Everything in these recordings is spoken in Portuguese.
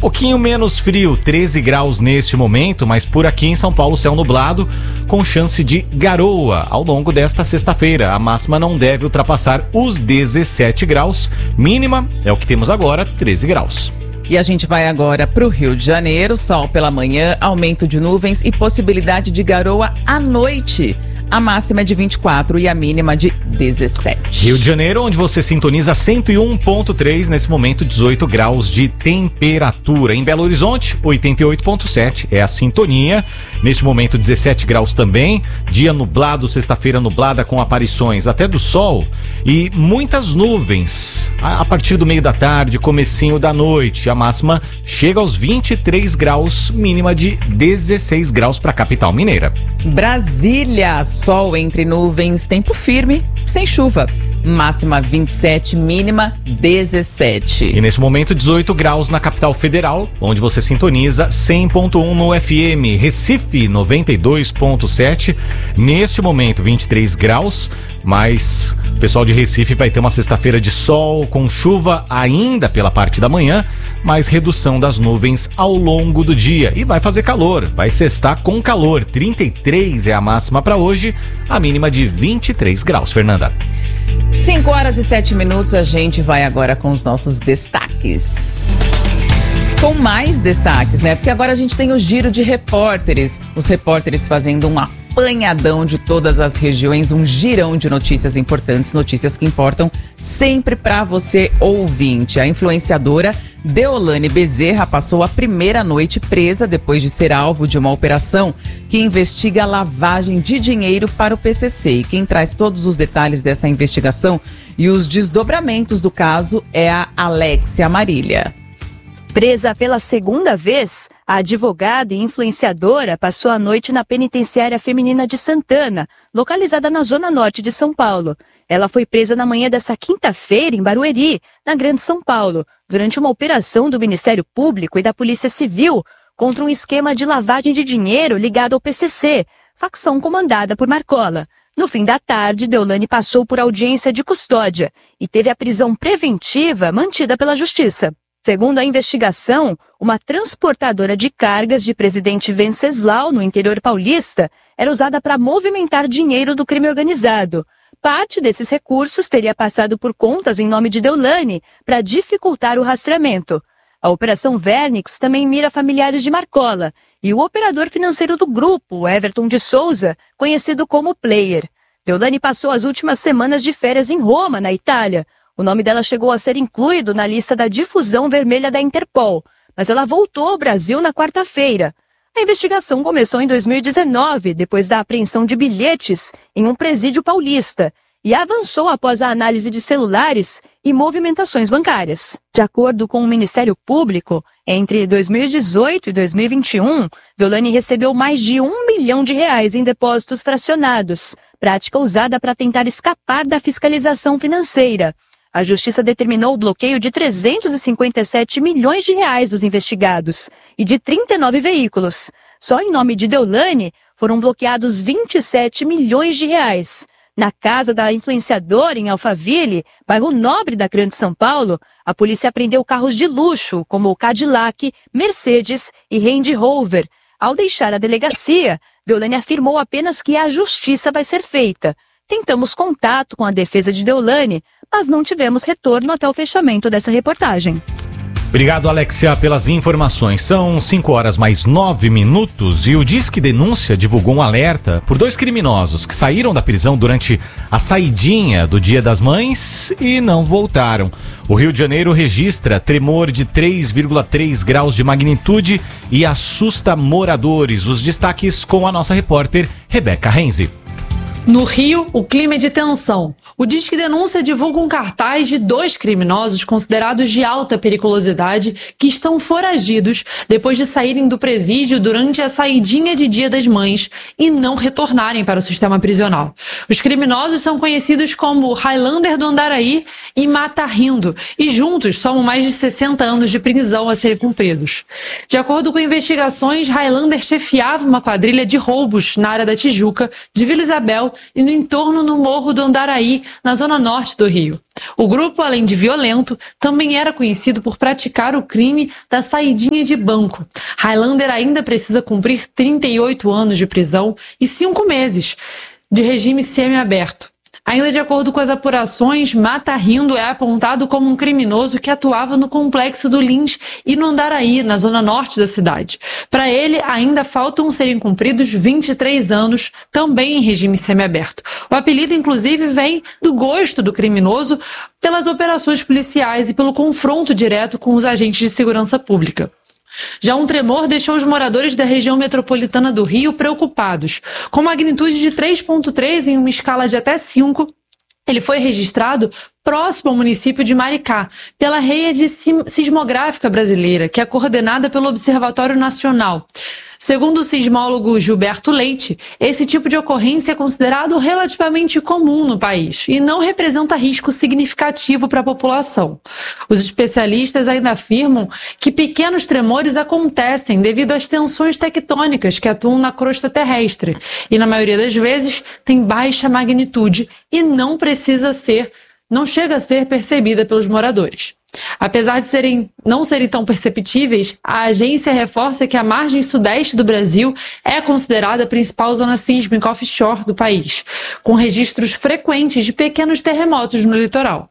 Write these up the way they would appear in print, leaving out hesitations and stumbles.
Pouquinho menos frio, 13 graus neste momento, mas por aqui em São Paulo céu nublado, com chance de garoa ao longo desta sexta-feira. A máxima não deve ultrapassar os 17 graus, mínima é o que temos agora, 13 graus. E a gente vai agora para o Rio de Janeiro, sol pela manhã, aumento de nuvens e possibilidade de garoa à noite. A máxima é de 24 e a mínima de 17. Rio de Janeiro, onde você sintoniza 101.3, nesse momento 18 graus de temperatura. Em Belo Horizonte, 88.7 é a sintonia. Neste momento 17 graus também. Dia nublado, sexta-feira nublada com aparições até do sol e muitas nuvens. A partir do meio da tarde, comecinho da noite, a máxima chega aos 23 graus, mínima de 16 graus para a capital mineira. Brasília, sol entre nuvens, tempo firme, sem chuva. Máxima 27, mínima 17. E nesse momento 18 graus na capital federal, onde você sintoniza 100.1 no FM. Recife 92.7. Neste momento 23 graus, mas o pessoal de Recife vai ter uma sexta-feira de sol com chuva ainda pela parte da manhã, mas redução das nuvens ao longo do dia. E vai fazer calor, vai sextar com calor. 33 é a máxima para hoje, a mínima de 23 graus. Fernanda. 5 horas e 7 minutos, a gente vai agora com os nossos destaques. Com mais destaques, né? Porque agora a gente tem o giro de repórteres. Os repórteres fazendo um apanhadão de todas as regiões, um girão de notícias importantes, notícias que importam sempre para você, ouvinte. A influenciadora Deolane Bezerra passou a primeira noite presa depois de ser alvo de uma operação que investiga a lavagem de dinheiro para o PCC. E quem traz todos os detalhes dessa investigação e os desdobramentos do caso é a Alexia Marília. Presa pela segunda vez, a advogada e influenciadora passou a noite na penitenciária feminina de Santana, localizada na zona norte de São Paulo. Ela foi presa na manhã dessa quinta-feira em Barueri, na Grande São Paulo, durante uma operação do Ministério Público e da Polícia Civil contra um esquema de lavagem de dinheiro ligado ao PCC, facção comandada por Marcola. No fim da tarde, Deolane passou por audiência de custódia e teve a prisão preventiva mantida pela Justiça. Segundo a investigação, uma transportadora de cargas de Presidente Venceslau, no interior paulista, era usada para movimentar dinheiro do crime organizado. Parte desses recursos teria passado por contas em nome de Deolane para dificultar o rastreamento. A Operação Vernix também mira familiares de Marcola e o operador financeiro do grupo, Everton de Souza, conhecido como Player. Deolane passou as últimas semanas de férias em Roma, na Itália. O nome dela chegou a ser incluído na lista da difusão vermelha da Interpol, mas ela voltou ao Brasil na quarta-feira. A investigação começou em 2019, depois da apreensão de bilhetes em um presídio paulista, e avançou após a análise de celulares e movimentações bancárias. De acordo com o Ministério Público, entre 2018 e 2021, Deolane recebeu mais de R$1 milhão em depósitos fracionados, prática usada para tentar escapar da fiscalização financeira. A Justiça determinou o bloqueio de R$357 milhões dos investigados e de 39 veículos. Só em nome de Deolane foram bloqueados R$27 milhões. Na casa da influenciadora em Alphaville, bairro nobre da Grande São Paulo, a polícia apreendeu carros de luxo como o Cadillac, Mercedes e Range Rover. Ao deixar a delegacia, Deolane afirmou apenas que a justiça vai ser feita. Tentamos contato com a defesa de Deolane, mas não tivemos retorno até o fechamento dessa reportagem. Obrigado, Alexia, pelas informações. São 5 horas mais 9 minutos e o Disque Denúncia divulgou um alerta por 2 criminosos que saíram da prisão durante a saidinha do Dia das Mães e não voltaram. O Rio de Janeiro registra tremor de 3,3 graus de magnitude e assusta moradores. Os destaques com a nossa repórter Rebeca Renzi. No Rio, o clima é de tensão. O Disque Denúncia divulga um cartaz de 2 criminosos considerados de alta periculosidade que estão foragidos depois de saírem do presídio durante a saidinha de Dia das Mães e não retornarem para o sistema prisional. Os criminosos são conhecidos como Highlander do Andaraí e Mata Rindo e juntos somam mais de 60 anos de prisão a serem cumpridos. De acordo com investigações, Highlander chefiava uma quadrilha de roubos na área da Tijuca, de Vila Isabel Isabel e no entorno no Morro do Andaraí, na zona norte do Rio. O grupo, além de violento, também era conhecido por praticar o crime da saidinha de banco. Highlander ainda precisa cumprir 38 anos de prisão e 5 meses de regime semiaberto. Ainda de acordo com as apurações, Mata Rindo é apontado como um criminoso que atuava no complexo do Lins e no Andaraí, na zona norte da cidade. Para ele, ainda faltam serem cumpridos 23 anos, também em regime semiaberto. O apelido, inclusive, vem do gosto do criminoso pelas operações policiais e pelo confronto direto com os agentes de segurança pública. Já um tremor deixou os moradores da região metropolitana do Rio preocupados. Com magnitude de 3,3 em uma escala de até 5, ele foi registrado próximo ao município de Maricá, pela Rede Sismográfica Brasileira, que é coordenada pelo Observatório Nacional. Segundo o sismólogo Gilberto Leite, esse tipo de ocorrência é considerado relativamente comum no país e não representa risco significativo para a população. Os especialistas ainda afirmam que pequenos tremores acontecem devido às tensões tectônicas que atuam na crosta terrestre e, na maioria das vezes, tem baixa magnitude e não chega a ser percebida pelos moradores. Apesar de não serem tão perceptíveis, a agência reforça que a margem sudeste do Brasil é considerada a principal zona sísmica offshore do país, com registros frequentes de pequenos terremotos no litoral.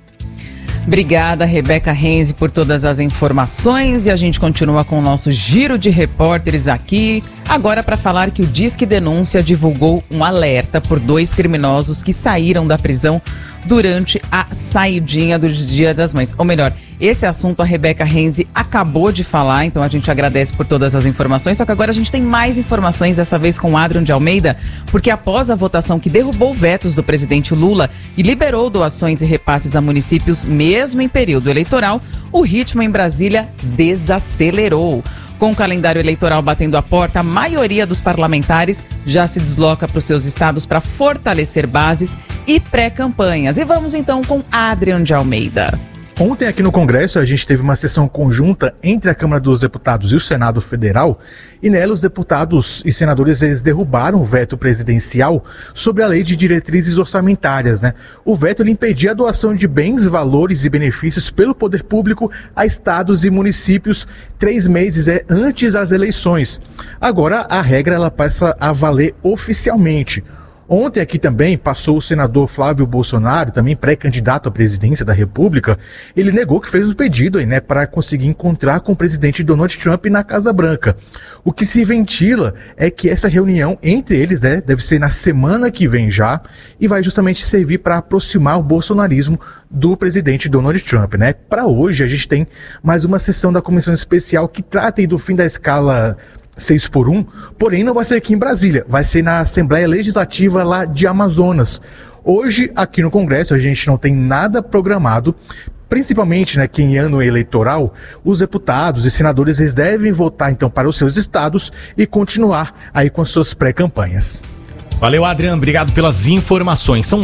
Obrigada, Rebeca Renzi, por todas as informações, e a gente continua com o nosso giro de repórteres aqui, agora para falar que o Disque Denúncia divulgou um alerta por 2 criminosos que saíram da prisão durante a saidinha do Dia das Mães. Ou melhor, esse assunto a Rebeca Renzi acabou de falar, então a gente agradece por todas as informações, só que agora a gente tem mais informações, dessa vez com o Adrian de Almeida, porque após a votação que derrubou vetos do presidente Lula e liberou doações e repasses a municípios mesmo em período eleitoral, o ritmo em Brasília desacelerou. Com o calendário eleitoral batendo a porta, a maioria dos parlamentares já se desloca para os seus estados para fortalecer bases e pré-campanhas. E vamos então com Adrian de Almeida. Ontem aqui no Congresso a gente teve uma sessão conjunta entre a Câmara dos Deputados e o Senado Federal, e nela os deputados e senadores eles derrubaram o veto presidencial sobre a Lei de Diretrizes Orçamentárias, né? O veto ele impedia a doação de bens, valores e benefícios pelo poder público a estados e municípios 3 meses antes das eleições. Agora a regra ela passa a valer oficialmente. Ontem aqui também passou o senador Flávio Bolsonaro, também pré-candidato à presidência da República. Ele negou que fez um pedido aí, para conseguir encontrar com o presidente Donald Trump na Casa Branca. O que se ventila é que essa reunião entre eles, deve ser na semana que vem já, e vai justamente servir para aproximar o bolsonarismo do presidente Donald Trump, Para hoje a gente tem mais uma sessão da Comissão Especial que trata aí do fim da escala 6x1, porém não vai ser aqui em Brasília, vai ser na Assembleia Legislativa lá de Amazonas. Hoje, aqui no Congresso, a gente não tem nada programado, principalmente que em ano eleitoral, os deputados e senadores eles devem votar então para os seus estados e continuar aí com as suas pré-campanhas. Valeu, Adriano, obrigado pelas informações. São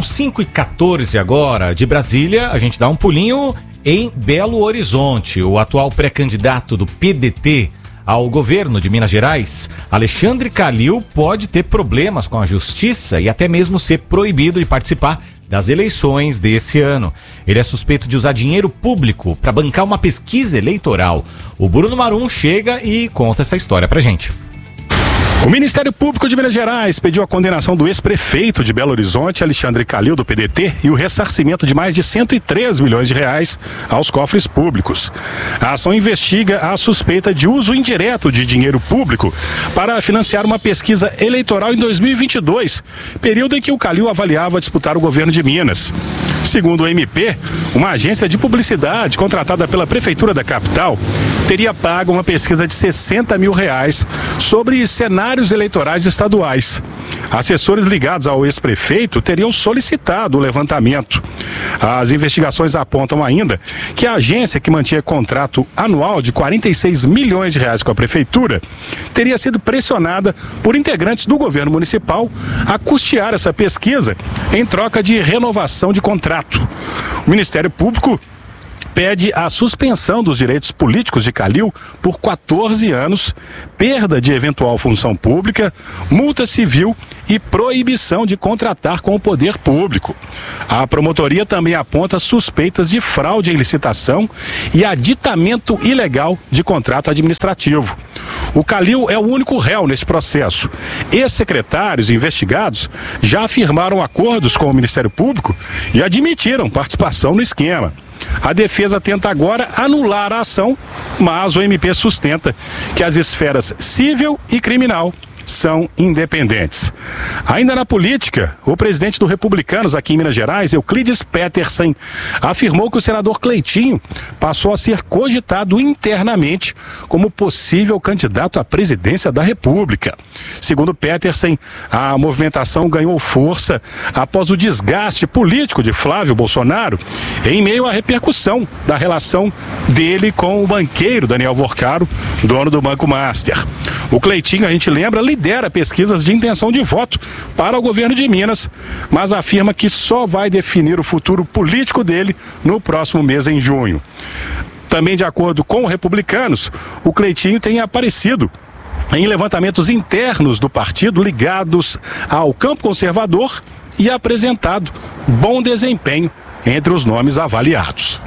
5h14 agora. De Brasília, a gente dá um pulinho em Belo Horizonte. O atual pré-candidato do PDT ao governo de Minas Gerais, Alexandre Calil, pode ter problemas com a justiça e até mesmo ser proibido de participar das eleições desse ano. Ele é suspeito de usar dinheiro público para bancar uma pesquisa eleitoral. O Bruno Marum chega e conta essa história pra gente. O Ministério Público de Minas Gerais pediu a condenação do ex-prefeito de Belo Horizonte, Alexandre Calil, do PDT, e o ressarcimento de mais de 103 milhões de reais aos cofres públicos. A ação investiga a suspeita de uso indireto de dinheiro público para financiar uma pesquisa eleitoral em 2022, período em que o Calil avaliava disputar o governo de Minas. Segundo o MP, uma agência de publicidade contratada pela Prefeitura da capital teria pago uma pesquisa de 60 mil reais sobre cenários eleitorais estaduais. Assessores ligados ao ex-prefeito teriam solicitado o levantamento. As investigações apontam ainda que a agência, que mantinha contrato anual de 46 milhões de reais com a prefeitura, teria sido pressionada por integrantes do governo municipal a custear essa pesquisa em troca de renovação de contrato. O Ministério Público pede a suspensão dos direitos políticos de Calil por 14 anos, perda de eventual função pública, multa civil e proibição de contratar com o poder público. A promotoria também aponta suspeitas de fraude em licitação e aditamento ilegal de contrato administrativo. O Calil é o único réu nesse processo. Ex-secretários investigados já afirmaram acordos com o Ministério Público e admitiram participação no esquema. A defesa tenta agora anular a ação, mas o MP sustenta que as esferas civil e criminal são independentes. Ainda na política, o presidente do Republicanos aqui em Minas Gerais, Euclides Petersen, afirmou que o senador Cleitinho passou a ser cogitado internamente como possível candidato à presidência da República. Segundo Petersen, a movimentação ganhou força após o desgaste político de Flávio Bolsonaro em meio à repercussão da relação dele com o banqueiro Daniel Vorcaro, dono do Banco Master. O Cleitinho, a gente lembra, lidera pesquisas de intenção de voto para o governo de Minas, mas afirma que só vai definir o futuro político dele no próximo mês, em junho. Também, de acordo com Republicanos, o Cleitinho tem aparecido em levantamentos internos do partido ligados ao campo conservador e apresentado bom desempenho entre os nomes avaliados.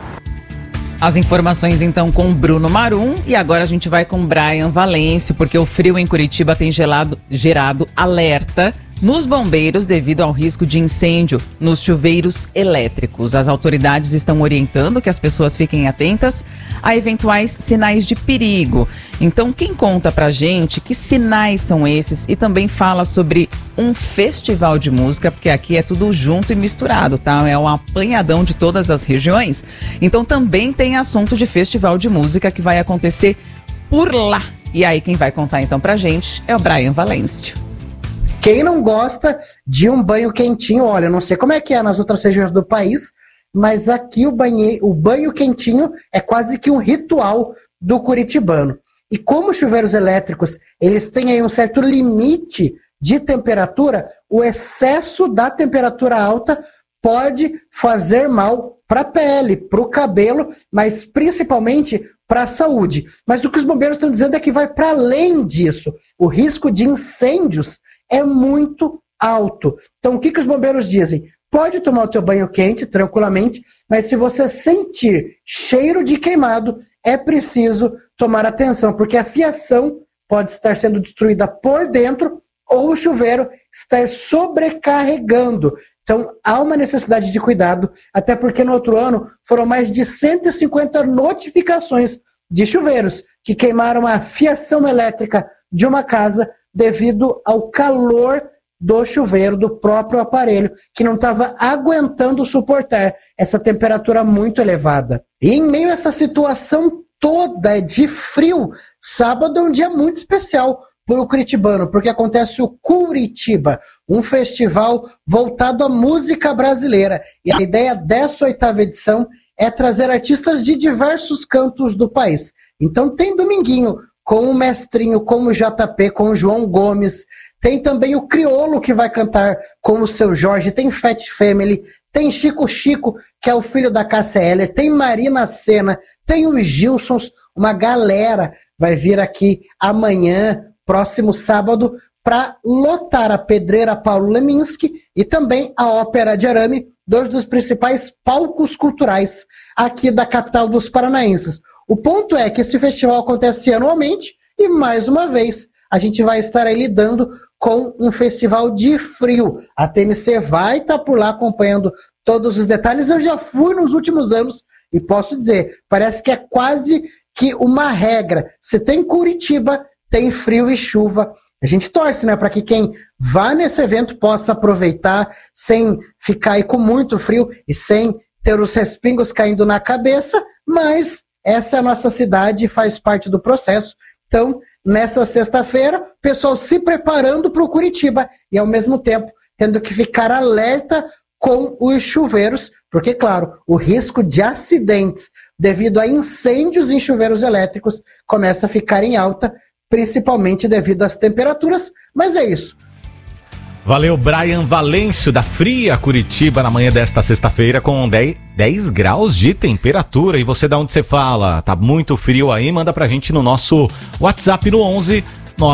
As informações então com Bruno Marum, e agora a gente vai com Brian Valêncio, porque o frio em Curitiba tem gerado alerta nos bombeiros devido ao risco de incêndio nos chuveiros elétricos. As autoridades estão orientando que as pessoas fiquem atentas a eventuais sinais de perigo. Então, quem conta pra gente que sinais são esses e também fala sobre um festival de música, porque aqui é tudo junto e misturado, tá? É um apanhadão de todas as regiões. Então, também tem assunto de festival de música que vai acontecer por lá. E aí, quem vai contar então pra gente é o Brian Valêncio. Quem não gosta de um banho quentinho, olha, não sei como é que é nas outras regiões do país, mas aqui o banho quentinho é quase que um ritual do curitibano. E como os chuveiros elétricos, eles têm aí um certo limite de temperatura, o excesso da temperatura alta pode fazer mal para a pele, para o cabelo, mas principalmente para a saúde. Mas o que os bombeiros estão dizendo é que vai para além disso. O risco de incêndios é muito alto. Então, o que os bombeiros dizem? Pode tomar o teu banho quente, tranquilamente, mas se você sentir cheiro de queimado, é preciso tomar atenção, porque a fiação pode estar sendo destruída por dentro ou o chuveiro estar sobrecarregando. Então, há uma necessidade de cuidado, até porque no outro ano foram mais de 150 notificações de chuveiros que queimaram a fiação elétrica de uma casa devido ao calor do chuveiro, do próprio aparelho, que não estava aguentando suportar essa temperatura muito elevada. E em meio a essa situação toda de frio, sábado é um dia muito especial para o curitibano, porque acontece o Curitiba, um festival voltado à música brasileira. E a ideia dessa 8ª edição é trazer artistas de diversos cantos do país. Então tem Dominguinho, com o Mestrinho, com o JP, com o João Gomes. Tem também o Criolo, que vai cantar com o Seu Jorge. Tem Fat Family. Tem Chico, que é o filho da Cássia Eller. Tem Marina Sena. Tem os Gilsons. Uma galera vai vir aqui amanhã, próximo sábado, para lotar a Pedreira Paulo Leminski e também a Ópera de Arame, dois dos principais palcos culturais aqui da capital dos paranaenses. O ponto é que esse festival acontece anualmente e, mais uma vez, a gente vai estar aí lidando com um festival de frio. A TMC vai estar por lá acompanhando todos os detalhes. Eu já fui nos últimos anos e posso dizer, parece que é quase que uma regra. Se tem Curitiba, tem frio e chuva. A gente torce, né, para que quem vá nesse evento possa aproveitar sem ficar aí com muito frio e sem ter os respingos caindo na cabeça, mas essa é a nossa cidade e faz parte do processo. Então, nessa sexta-feira, o pessoal se preparando para o Curitiba e, ao mesmo tempo, tendo que ficar alerta com os chuveiros, porque, claro, o risco de acidentes devido a incêndios em chuveiros elétricos começa a ficar em alta, principalmente devido às temperaturas, mas é isso. Valeu, Brian Valêncio, da Fria Curitiba, na manhã desta sexta-feira, com 10 graus de temperatura. E você, da onde você fala? Tá muito frio aí? Manda pra gente no nosso WhatsApp no 11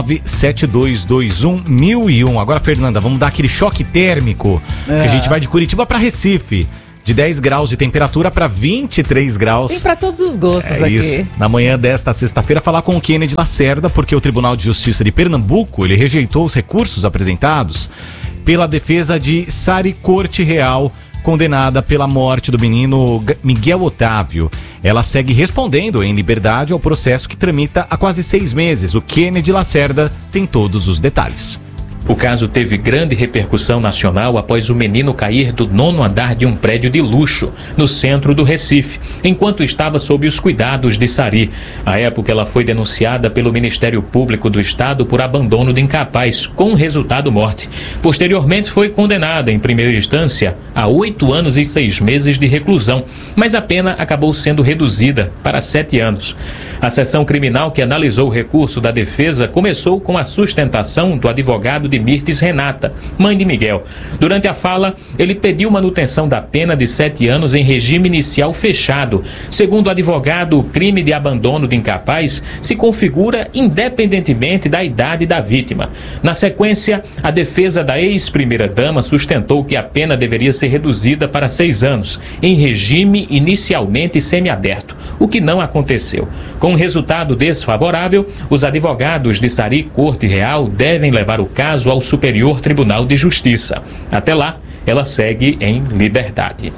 97221 1001. Agora, Fernanda, vamos dar aquele choque térmico, que a gente vai de Curitiba pra Recife. De 10 graus de temperatura para 23 graus. Tem para todos os gostos aqui. Isso. Na manhã desta sexta-feira, falar com o Kennedy Lacerda, porque o Tribunal de Justiça de Pernambuco, ele rejeitou os recursos apresentados pela defesa de Sari Corte Real, condenada pela morte do menino Miguel Otávio. Ela segue respondendo em liberdade ao processo que tramita há quase 6 meses. O Kennedy Lacerda tem todos os detalhes. O caso teve grande repercussão nacional após o menino cair do 9º andar de um prédio de luxo, no centro do Recife, enquanto estava sob os cuidados de Sari. À época, ela foi denunciada pelo Ministério Público do Estado por abandono de incapaz, com resultado morte. Posteriormente, foi condenada, em primeira instância, a 8 anos e 6 meses de reclusão, mas a pena acabou sendo reduzida para 7 anos. A seção criminal que analisou o recurso da defesa começou com a sustentação do advogado de Mirtes Renata, mãe de Miguel. Durante a fala, ele pediu manutenção da pena de 7 anos em regime inicial fechado. Segundo o advogado, o crime de abandono de incapaz se configura independentemente da idade da vítima. Na sequência, a defesa da ex-primeira-dama sustentou que a pena deveria ser reduzida para 6 anos, em regime inicialmente semiaberto, o que não aconteceu. Com um resultado desfavorável, os advogados de Sari Corte Real devem levar o caso ao Superior Tribunal de Justiça. Até lá, ela segue em liberdade.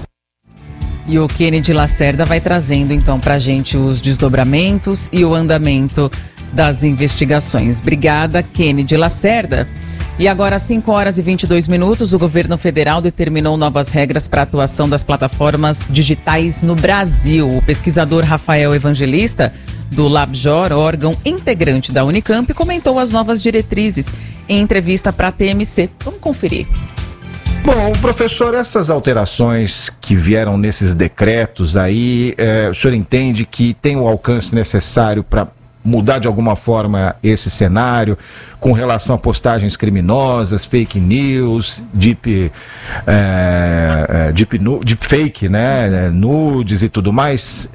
E o Kennedy Lacerda vai trazendo então pra gente os desdobramentos e o andamento das investigações. Obrigada, Kennedy Lacerda. E agora, às 5 horas e 22 minutos, o governo federal determinou novas regras para a atuação das plataformas digitais no Brasil. O pesquisador Rafael Evangelista, do LabJOR, órgão integrante da Unicamp, comentou as novas diretrizes em entrevista para a TMC. Vamos conferir. Bom, professor, essas alterações que vieram nesses decretos aí, o senhor entende que tem o alcance necessário para mudar de alguma forma esse cenário com relação a postagens criminosas, fake news, deepfake, né, nudes e tudo mais?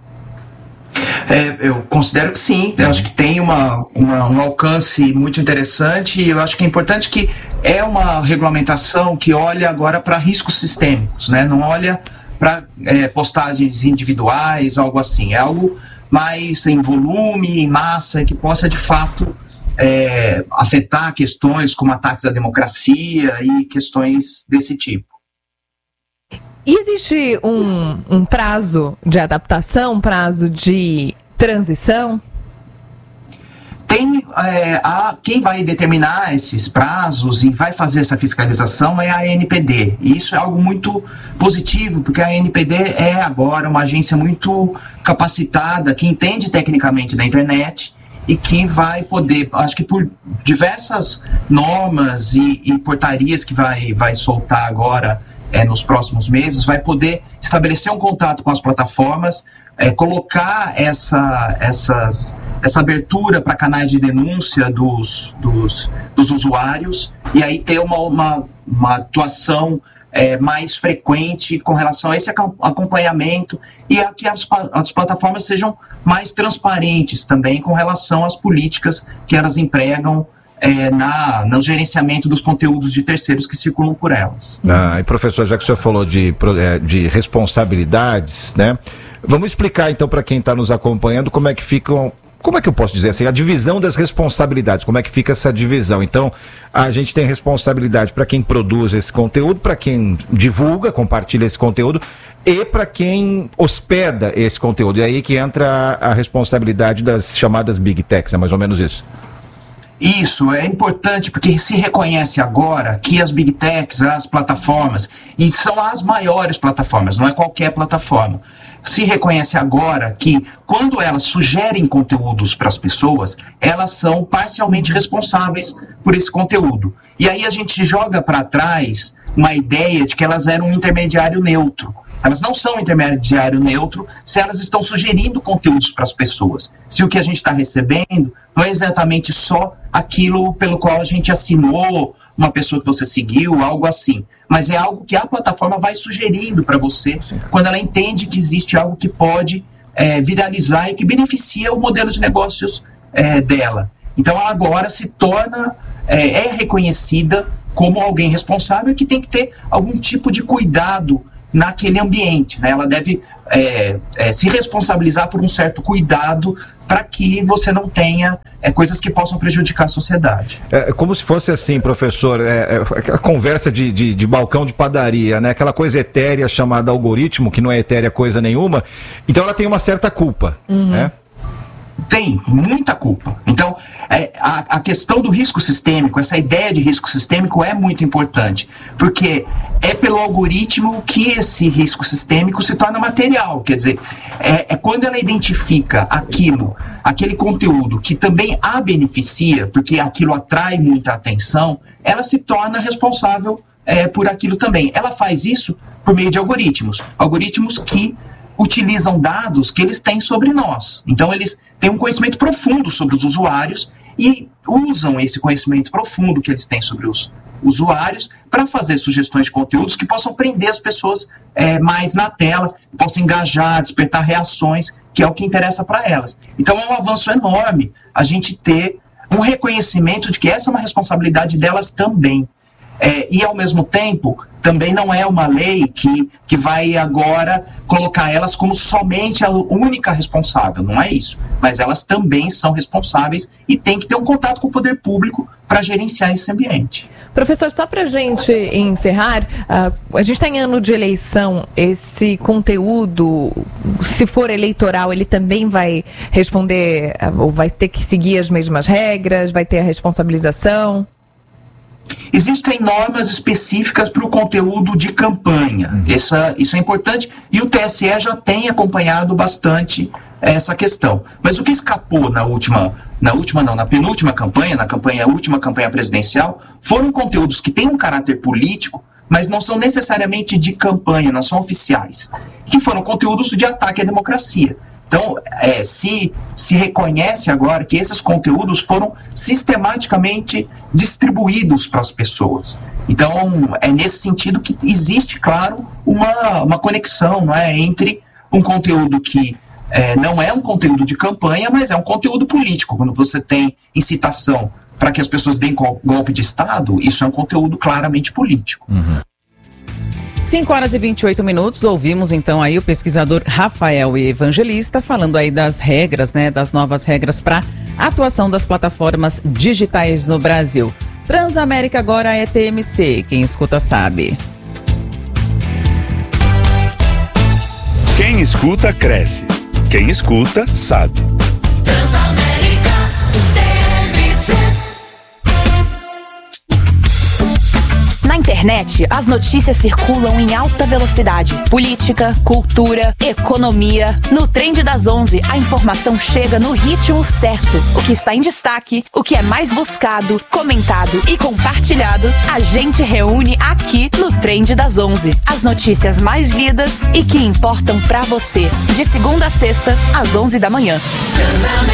Eu considero que sim, eu acho que tem um alcance muito interessante e eu acho que é importante que é uma regulamentação que olha agora para riscos sistêmicos, né? Não olha para postagens individuais, algo assim, é algo mais em volume, em massa, que possa de fato afetar questões como ataques à democracia e questões desse tipo. E existe um prazo de adaptação, um prazo de transição? Tem quem vai determinar esses prazos e vai fazer essa fiscalização é a ANPD. E isso é algo muito positivo, porque a ANPD é agora uma agência muito capacitada, que entende tecnicamente da internet e que vai poder, acho que por diversas normas e portarias que vai soltar agora nos próximos meses, vai poder estabelecer um contato com as plataformas, colocar essa abertura para canais de denúncia dos usuários e aí ter uma atuação mais frequente com relação a esse acompanhamento e a que as plataformas sejam mais transparentes também com relação às políticas que elas empregam no gerenciamento dos conteúdos de terceiros que circulam por elas. E professor, já que o senhor falou de responsabilidades, né? Vamos explicar então para quem está nos acompanhando como é que ficam, como é que eu posso dizer assim, a divisão das responsabilidades, como é que fica essa divisão. Então, a gente tem responsabilidade para quem produz esse conteúdo, para quem divulga, compartilha esse conteúdo e para quem hospeda esse conteúdo. E aí que entra a responsabilidade das chamadas Big Techs, é mais ou menos isso. Isso, é importante porque se reconhece agora que as Big Techs, as plataformas, e são as maiores plataformas, não é qualquer plataforma, se reconhece agora que quando elas sugerem conteúdos para as pessoas, elas são parcialmente responsáveis por esse conteúdo. E aí a gente joga para trás uma ideia de que elas eram um intermediário neutro. Elas não são intermediário neutro se elas estão sugerindo conteúdos para as pessoas. Se o que a gente está recebendo não é exatamente só aquilo pelo qual a gente assinou, uma pessoa que você seguiu, algo assim. Mas é algo que a plataforma vai sugerindo para você quando ela entende que existe algo que pode viralizar e que beneficia o modelo de negócios dela. Então ela agora se torna, é reconhecida como alguém responsável que tem que ter algum tipo de cuidado naquele ambiente, né? Ela deve se responsabilizar por um certo cuidado para que você não tenha coisas que possam prejudicar a sociedade. É como se fosse assim, professor, aquela conversa de balcão de padaria, né? Aquela coisa etérea chamada algoritmo, que não é etérea coisa nenhuma, então ela tem uma certa culpa, né? Tem muita culpa. Então, a questão do risco sistêmico, essa ideia de risco sistêmico é muito importante, porque é pelo algoritmo que esse risco sistêmico se torna material. Quer dizer, quando ela identifica aquele conteúdo que também a beneficia, porque aquilo atrai muita atenção, ela se torna responsável por aquilo também. Ela faz isso por meio de algoritmos que utilizam dados que eles têm sobre nós. Então, eles têm um conhecimento profundo sobre os usuários e usam esse conhecimento profundo que eles têm sobre os usuários para fazer sugestões de conteúdos que possam prender as pessoas mais na tela, possam engajar, despertar reações, que é o que interessa para elas. Então, é um avanço enorme a gente ter um reconhecimento de que essa é uma responsabilidade delas também. E, ao mesmo tempo, também não é uma lei que vai agora colocar elas como somente a única responsável, não é isso. Mas elas também são responsáveis e têm que ter um contato com o poder público para gerenciar esse ambiente. Professor, só para a gente encerrar, a gente está em ano de eleição, esse conteúdo, se for eleitoral, ele também vai responder, ou vai ter que seguir as mesmas regras, vai ter a responsabilização? Existem normas específicas para o conteúdo de campanha. Isso é importante e o TSE já tem acompanhado bastante essa questão. Mas o que escapou na penúltima campanha, última campanha presidencial, foram conteúdos que têm um caráter político, mas não são necessariamente de campanha, não são oficiais, que foram conteúdos de ataque à democracia. Então, se reconhece agora que esses conteúdos foram sistematicamente distribuídos para as pessoas. Então, é nesse sentido que existe, claro, uma conexão, não é, entre um conteúdo que não é um conteúdo de campanha, mas é um conteúdo político. Quando você tem incitação para que as pessoas deem golpe de Estado, isso é um conteúdo claramente político. 5 horas e 28 minutos, ouvimos então aí o pesquisador Rafael Evangelista falando aí das regras, né, das novas regras para atuação das plataformas digitais no Brasil. Transamérica agora é TMC, quem escuta sabe. Quem escuta cresce, quem escuta sabe. Transamérica TMC. Na internet, as notícias circulam em alta velocidade. Política, cultura, economia. No Trend das 11, a informação chega no ritmo certo. O que está em destaque, o que é mais buscado, comentado e compartilhado, a gente reúne aqui no Trend das 11. As notícias mais lidas e que importam pra você. De segunda a sexta, às 11 da manhã.